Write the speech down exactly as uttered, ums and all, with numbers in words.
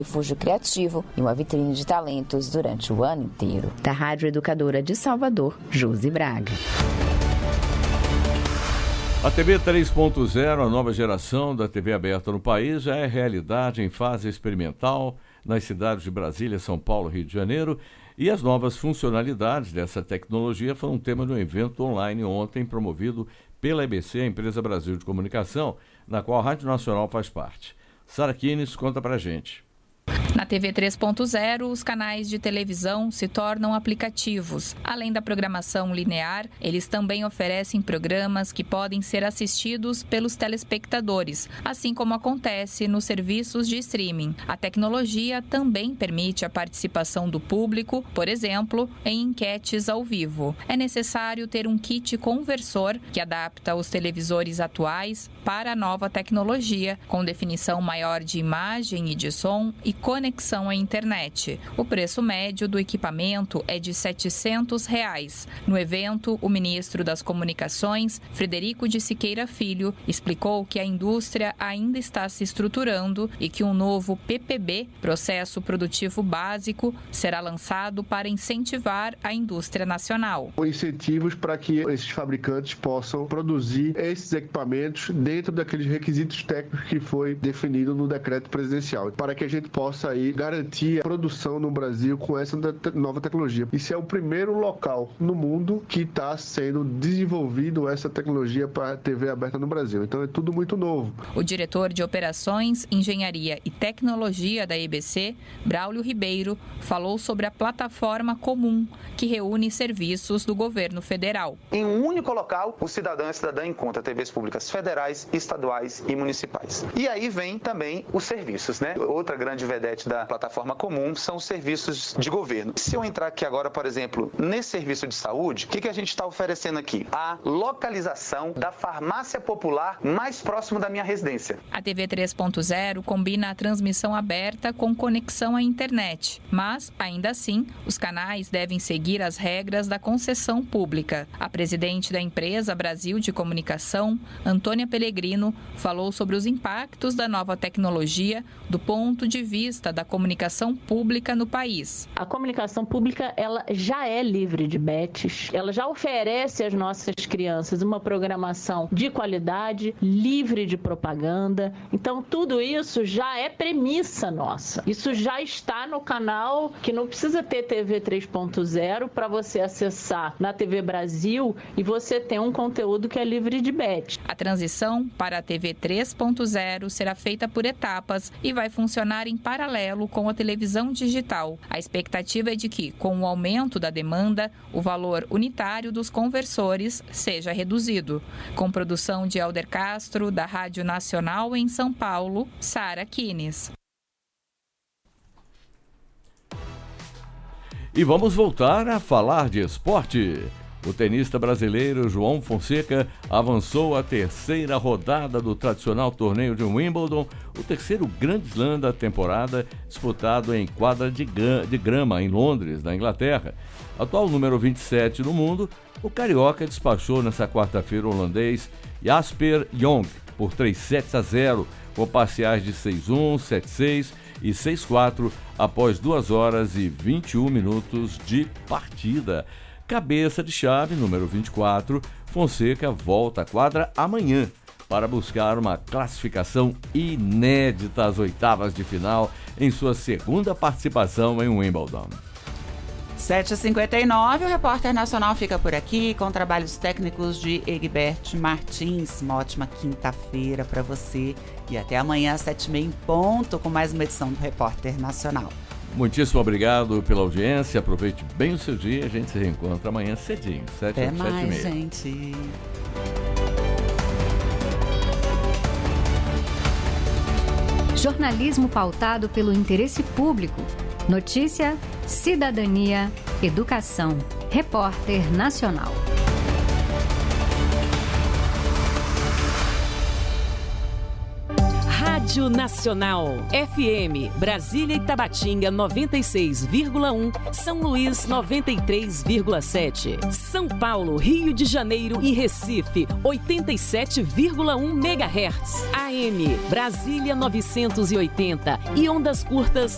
refúgio criativo e uma vitrine de talentos durante o ano inteiro. Da Rádio Educadora de Salvador, Josi Braga. A T V três ponto zero, a nova geração da T V aberta no país, já é realidade em fase experimental nas cidades de Brasília, São Paulo, Rio de Janeiro, e as novas funcionalidades dessa tecnologia foram tema de um evento online ontem promovido pela E B C, a Empresa Brasil de Comunicação, na qual a Rádio Nacional faz parte. Sara Kines conta pra gente. Na T V três ponto zero, os canais de televisão se tornam aplicativos. Além da programação linear, eles também oferecem programas que podem ser assistidos pelos telespectadores, assim como acontece nos serviços de streaming. A tecnologia também permite a participação do público, por exemplo, em enquetes ao vivo. É necessário ter um kit conversor que adapta os televisores atuais para a nova tecnologia, com definição maior de imagem e de som e conexão à internet. O preço médio do equipamento é de setecentos reais. No evento, o ministro das Comunicações, Frederico de Siqueira Filho, explicou que a indústria ainda está se estruturando e que um novo P P B, Processo Produtivo Básico, será lançado para incentivar a indústria nacional. Incentivos para que esses fabricantes possam produzir esses equipamentos dentro daqueles requisitos técnicos que foi definido no decreto presidencial, para que a gente possa aí garantir a produção no Brasil com essa nova tecnologia. Isso é o primeiro local no mundo que está sendo desenvolvido essa tecnologia para a T V aberta no Brasil. Então é tudo muito novo. O diretor de Operações, Engenharia e Tecnologia da E B C, Braulio Ribeiro, falou sobre a plataforma comum que reúne serviços do governo federal. Em um único local, o cidadão e a cidadã encontra T Vs públicas federais, estaduais e municipais. E aí vem também os serviços, né? Outra grande vedete da plataforma comum são os serviços de governo. Se eu entrar aqui agora, por exemplo, nesse serviço de saúde, o que, que a gente está oferecendo aqui? A localização da farmácia popular mais próximo da minha residência. A T V três ponto zero combina a transmissão aberta com conexão à internet, mas, ainda assim, os canais devem seguir as regras da concessão pública. A presidente da Empresa Brasil de Comunicação, Antônia Pellegrino, falou sobre os impactos da nova tecnologia do ponto de vista da comunicação pública no país. A comunicação pública, ela já é livre de bets, ela já oferece às nossas crianças uma programação de qualidade, livre de propaganda. Então, tudo isso já é premissa nossa. Isso já está no canal, que não precisa ter T V três ponto zero para você acessar na T V Brasil e você ter um conteúdo que é livre de bet. A transição para a T V três ponto zero será feita por etapas e vai funcionar em paralelo com a televisão digital. A expectativa é de que, com o aumento da demanda, o valor unitário dos conversores seja reduzido. Com produção de Alder Castro, da Rádio Nacional em São Paulo, Sara Kines. E vamos voltar a falar de esporte. O tenista brasileiro João Fonseca avançou à terceira rodada do tradicional torneio de Wimbledon, o terceiro Grand Slam da temporada, disputado em quadra de grama em Londres, na Inglaterra. Atual número vinte e sete no mundo, o carioca despachou nesta quarta-feira o holandês Jasper Jong por três sets a zero, com parciais de seis a um, sete a seis e seis a quatro após duas horas e vinte e um minutos de partida. Cabeça de chave, número vinte e quatro, Fonseca volta à quadra amanhã para buscar uma classificação inédita às oitavas de final em sua segunda participação em Wimbledon. sete e cinquenta e nove, o Repórter Nacional fica por aqui com trabalhos técnicos de Egbert Martins. Uma ótima quinta-feira para você e até amanhã às sete e meia em ponto com mais uma edição do Repórter Nacional. Muitíssimo obrigado pela audiência, aproveite bem o seu dia, a gente se reencontra amanhã cedinho, sete Até ou mais, sete e meia. gente. Jornalismo pautado pelo interesse público. Notícia, cidadania, educação. Repórter Nacional. Rádio Nacional, F M, Brasília e Tabatinga noventa e seis vírgula um, São Luís noventa e três vírgula sete, São Paulo, Rio de Janeiro e Recife oitenta e sete vírgula um megahertz, A M, Brasília novecentos e oitenta e ondas curtas